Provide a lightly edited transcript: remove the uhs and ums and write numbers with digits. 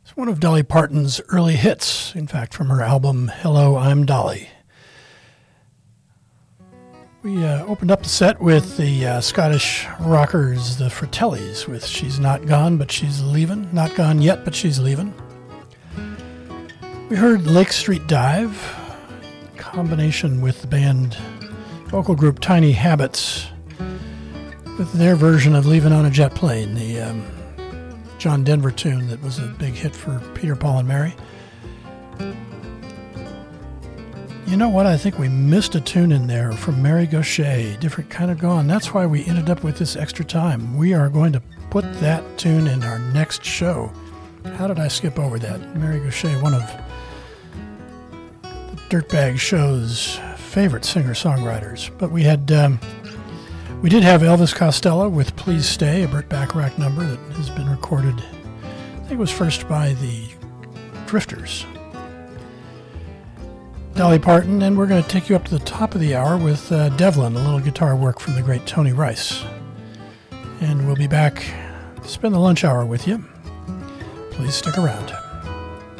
It's one of Dolly Parton's early hits, in fact, from her album Hello, I'm Dolly. We opened up the set with the Scottish rockers, the Fratellis, with She's Not Gone, But She's Leavin'. Not gone yet, but she's leaving. We heard Lake Street Dive, in combination with the band vocal group Tiny Habits, with their version of Leaving on a Jet Plane, the John Denver tune that was a big hit for Peter, Paul, and Mary. You know what? I think we missed a tune in there from Mary Gauthier, Different Kind of Gone. That's why we ended up with this extra time. We are going to put that tune in our next show. How did I skip over that? Mary Gauthier, one of the Dirtbag Show's favorite singer-songwriters. But we did have Elvis Costello with Please Stay, a Burt Bacharach number that has been recorded, I think it was first by the Drifters. Dolly Parton, and we're going to take you up to the top of the hour with Devlin, a little guitar work from the great Tony Rice. And we'll be back to spend the lunch hour with you. Please stick around.